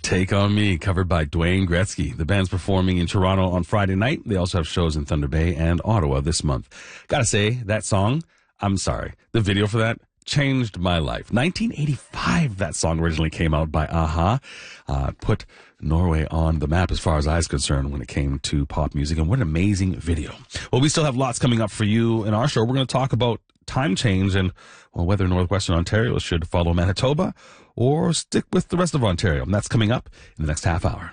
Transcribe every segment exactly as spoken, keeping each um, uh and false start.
Take on Me, covered by Dwayne Gretzky. The band's performing in Toronto on Friday night. They also have shows in Thunder Bay and Ottawa this month. Gotta say, that song, I'm sorry, the video for that changed my life. nineteen eighty-five, that song originally came out by a-ha. Uh, put Norway on the map as far as I was concerned when it came to pop music. And what an amazing video. Well, we still have lots coming up for you in our show. We're going to talk about time change and, well, whether Northwestern Ontario should follow Manitoba or stick with the rest of Ontario. And that's coming up in the next half hour.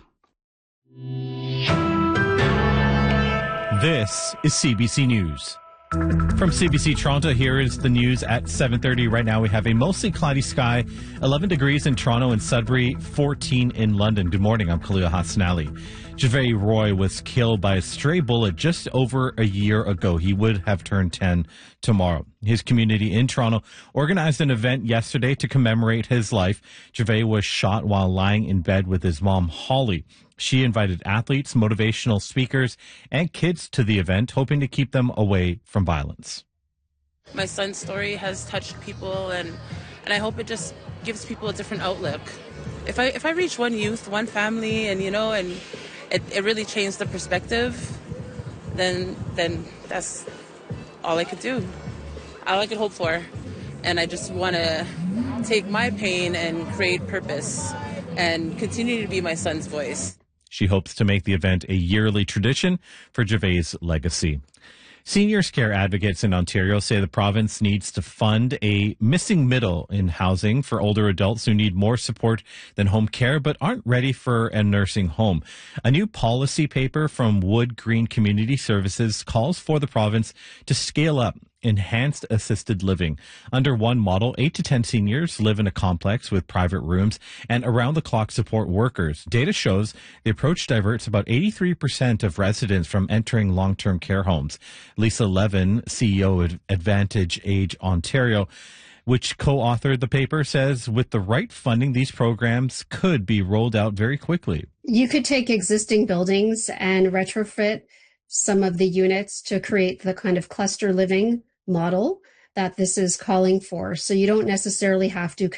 This is C B C News. From C B C Toronto, here is the news at seven thirty. Right now we have a mostly cloudy sky, eleven degrees in Toronto and Sudbury, fourteen in London. Good morning, I'm Khalil Hassanali. Javay Roy was killed by a stray bullet just over a year ago. He would have turned ten tomorrow. His community in Toronto organized an event yesterday to commemorate his life. Javay was shot while lying in bed with his mom, Holly. She invited athletes, motivational speakers, and kids to the event, hoping to keep them away from violence. My son's story has touched people, and, and I hope it just gives people a different outlook. If I if I reach one youth, one family, and you know, and it, it really changed the perspective, then then that's all I could do, all I could hope for. And I just want to take my pain and create purpose and continue to be my son's voice. She hopes to make the event a yearly tradition for Javay's legacy. Seniors care advocates in Ontario say the province needs to fund a missing middle in housing for older adults who need more support than home care but aren't ready for a nursing home. A new policy paper from Wood Green Community Services calls for the province to scale up enhanced assisted living. Under one model, eight to ten seniors live in a complex with private rooms and around-the-clock support workers. Data shows the approach diverts about eighty-three percent of residents from entering long-term care homes. Lisa Levin, C E O of Advantage Age Ontario, which co-authored the paper, says with the right funding, these programs could be rolled out very quickly. You could take existing buildings and retrofit some of the units to create the kind of cluster living model that this is calling for. So you don't necessarily have to